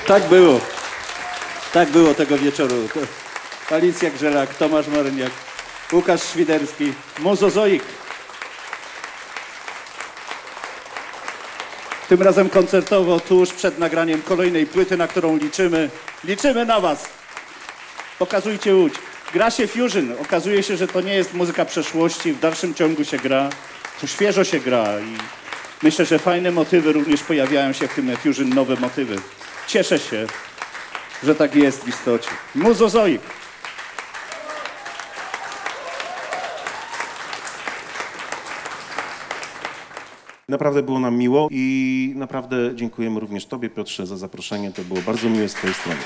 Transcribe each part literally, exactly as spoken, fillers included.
Tak było. Tak było tego wieczoru. Alicja Grzelak, Tomasz Maryniak, Łukasz Świderski, Mozozoik. Tym razem koncertowo, tuż przed nagraniem kolejnej płyty, na którą liczymy. Liczymy na was. Pokazujcie Łódź. Gra się Fusion. Okazuje się, że to nie jest muzyka przeszłości. W dalszym ciągu się gra. Tu świeżo się gra i myślę, że fajne motywy również pojawiają się w tym Fusion, nowe motywy. Cieszę się, że tak jest w istocie. Mozozoik. Naprawdę było nam miło i naprawdę dziękujemy również Tobie, Piotrze, za zaproszenie. To było bardzo miłe z Twojej strony.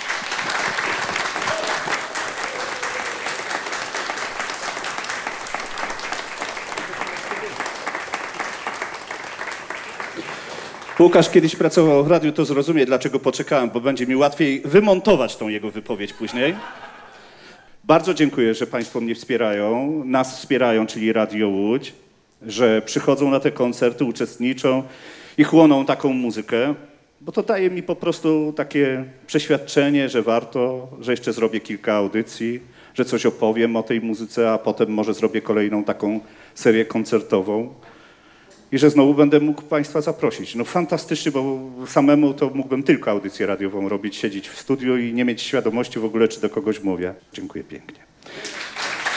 Łukasz kiedyś pracował w radiu, to zrozumie, dlaczego poczekałem, bo będzie mi łatwiej wymontować tą jego wypowiedź później. Bardzo dziękuję, że Państwo mnie wspierają, nas wspierają, czyli Radio Łódź, że przychodzą na te koncerty, uczestniczą i chłoną taką muzykę, bo to daje mi po prostu takie przeświadczenie, że warto, że jeszcze zrobię kilka audycji, że coś opowiem o tej muzyce, a potem może zrobię kolejną taką serię koncertową. I że znowu będę mógł Państwa zaprosić. No fantastycznie, bo samemu to mógłbym tylko audycję radiową robić, siedzieć w studiu i nie mieć świadomości w ogóle, czy do kogoś mówię. Dziękuję pięknie.